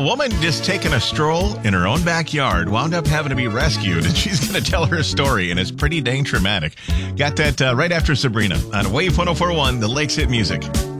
a woman just taking a stroll in her own backyard wound up having to be rescued, and she's going to tell her story, and it's pretty dang traumatic. Got that right after Sabrina on Wave 104.1, the Lakes Hit Music.